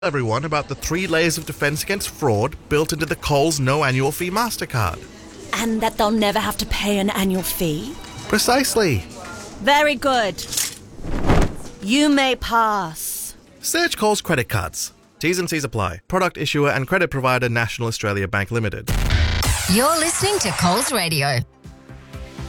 Everyone about the 3 layers of defense against fraud built into the Coles no annual fee MasterCard. And that they'll never have to pay an annual fee? Precisely. Very good. You may pass. Search Coles credit cards. T's and C's apply. Product issuer and credit provider National Australia Bank Limited. You're listening to Coles Radio.